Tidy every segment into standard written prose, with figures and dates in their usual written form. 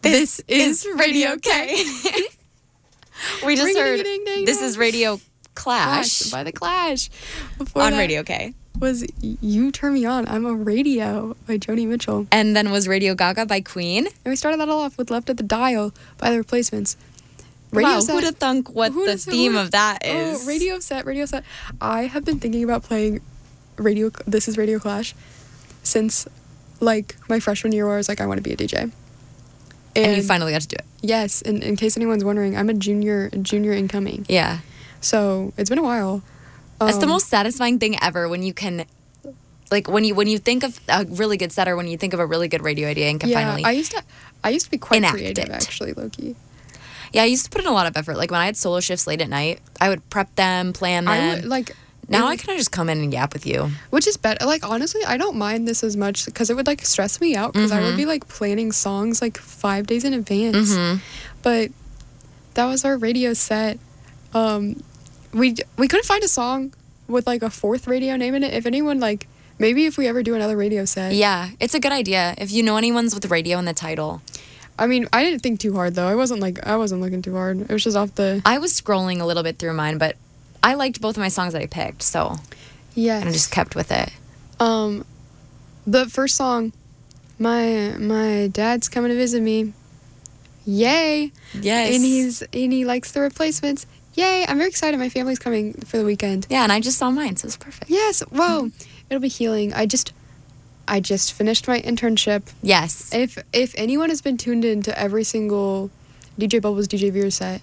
This is Radio K. We just heard This is Radio Clash by The Clash. Before on Radio K. Was You Turn Me On, I'm a Radio by Joni Mitchell. And then was Radio Gaga by Queen. And we started that all off with Left at the Dial by The Replacements. Wow, who'd have thunk what the theme of that is? Oh, Radio Set. I have been thinking about playing This is Radio Clash since like my freshman year where I was like, I want to be a DJ. And you finally got to do it. Yes, and in case anyone's wondering, I'm a junior incoming. Yeah. So it's been a while. That's the most satisfying thing ever when you can, like when you think of a really good set or when you think of a really good radio idea and can finally I used to be quite enact creative it. Actually, low-key. Yeah, I used to put in a lot of effort. Like when I had solo shifts late at night, I would prep them, plan them. Now I kind of just come in and yap with you. Which is better. Like, honestly, I don't mind this as much because it would, like, stress me out because I would be, like, planning songs, like, 5 days in advance. But that was our radio set. We couldn't find a song with, like, a fourth radio name in it. If anyone, like, maybe if we ever do another radio set. Yeah, it's a good idea. If you know anyone's with radio in the title. I mean, I didn't think too hard, though. I wasn't looking too hard. It was just off the... I was scrolling a little bit through mine, but... I liked both of my songs that I picked, so yes. And I just kept with it. The first song, my dad's coming to visit me. Yay! Yes. And he likes The Replacements. Yay! I'm very excited. My family's coming for the weekend. Yeah, and I just saw mine, so it's perfect. Yes. Whoa! It'll be healing. I just finished my internship. Yes. If anyone has been tuned in to every single DJ Bubbles, DJ Veer set,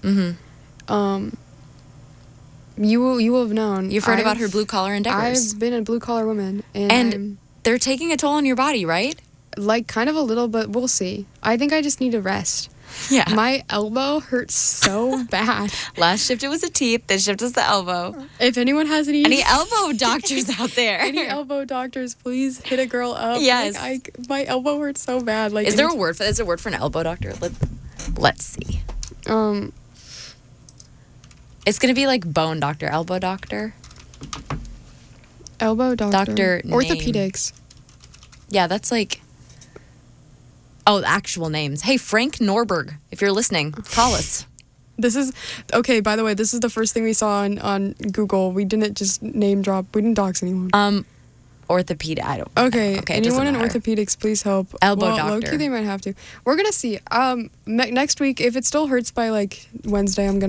You will have known. You've heard about her blue-collar endeavors. I've been a blue-collar woman. And they're taking a toll on your body, right? Like, kind of a little, but we'll see. I think I just need to rest. Yeah. My elbow hurts so bad. Last shift, it was the teeth. This shift is the elbow. If anyone has any elbow doctors out there. Any elbow doctors, please hit a girl up. Yes. Like, my elbow hurts so bad. Like, is there a word for an elbow doctor? Let's see. It's going to be like bone doctor, elbow doctor. Elbow doctor. Doctor orthopedics. Name. Yeah, that's like... Oh, actual names. Hey, Frank Norberg, if you're listening, call us. This is... Okay, by the way, this is the first thing we saw on Google. We didn't just name drop. We didn't dox anyone. Orthopedic. I don't... Okay, anyone in orthopedics, please help. Elbow doctor. Low-key, they might have to. We're going to see. Next week, if it still hurts by, like, Wednesday, I'm going to...